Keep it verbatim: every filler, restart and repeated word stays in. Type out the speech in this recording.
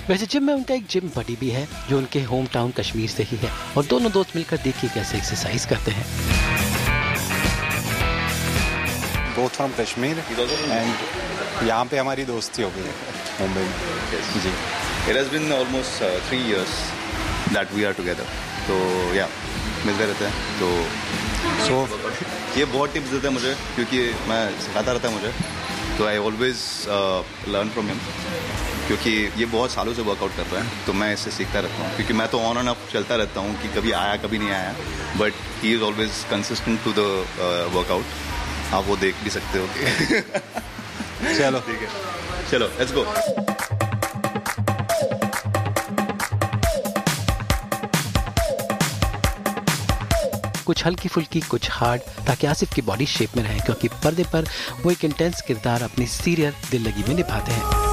वैसे जिम में उनका एक जिम बडी भी है जो उनके होम टाउन कश्मीर से ही है और दोनों दोस्त मिलकर देखिए कैसे एक्सरसाइज करते हैं। बोथ फ्रॉम कश्मीर एंड यहाँ पे हमारी दोस्ती हो गई है मुंबई में। जी, It has been almost uh, three years that we are together. तो या मिलते रहते हैं। तो सो ये बहुत टिप्स देता है मुझे क्योंकि मैं सिखाता रहता है मुझे, तो I always learn from him क्योंकि ये बहुत सालों से वर्कआउट कर रहा है, तो मैं इससे सीखता रहता हूँ क्योंकि मैं तो ऑन एंड ऑफ चलता रहता हूँ कि कभी आया कभी नहीं आया, but he is always consistent to the workout. आप वो देख भी सकते हो। चलो ठीक है, चलो लेट्स गो। कुछ हल्की फुल्की कुछ हार्ड, ताकि आसिफ की बॉडी शेप में रहे क्योंकि पर्दे पर वो एक इंटेंस किरदार अपनी सीरियल दिल लगी में निभाते हैं।